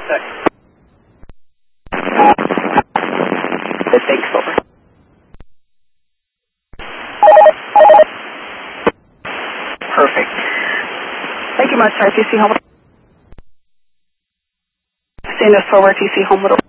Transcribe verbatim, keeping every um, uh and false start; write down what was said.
Thanks, over. Perfect. Thank you much, sir. T C Homewood. Stand us forward, T C Homewood.